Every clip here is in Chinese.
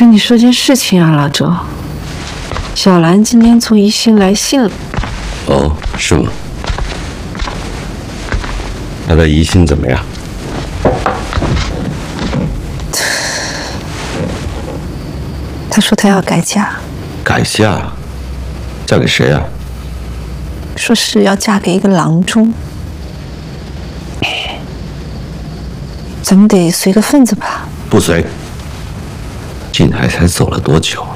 跟你说件事情啊，老周。小兰今天从宜兴来信了。 哦，是吗？她在宜兴怎么样？ 她说她要改嫁。 改嫁？嫁给谁啊？ 说是要嫁给一个郎中。咱们得随个份子吧？ 不随。静海才走了多久？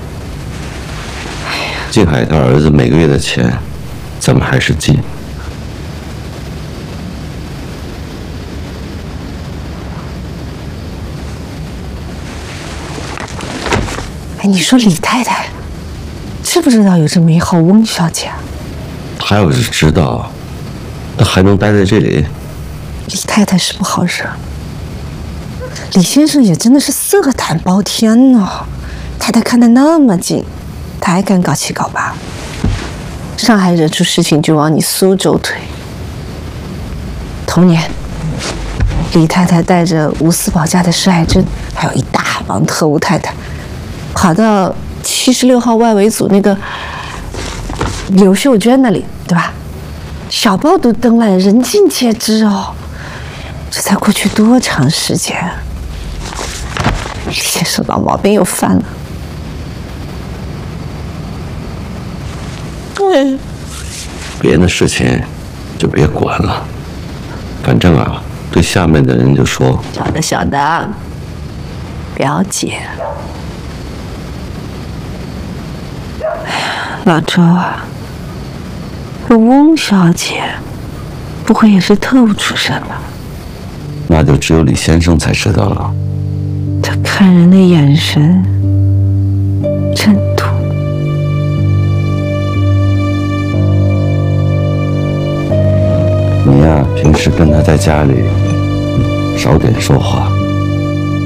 静海他儿子每个月的钱，咱们还是进。 哎，你说李太太知不知道有这么一号翁小姐？ 她要是知道，她还能待在这里？ 李太太是不好惹，李先生也真的是色胆包天呢。太太看得那么紧，他还敢搞七搞八？上海惹出事情就往你苏州推。同年，李太太带着吴四宝家的施爱珍，还有一大帮特务太太，跑到76号外围组那个柳秀娟那里，对吧？小报都登了，人尽皆知哦。这才过去多长时间？李先生老毛病又犯了。 别的事情就别管了，反正啊，对下面的人就说。 晓得，表姐。老周啊，这翁小姐不会也是特务出身吧？ 那就只有李先生才知道了。 他看人的眼神真毒。 你呀，平时跟他在家里少点说话。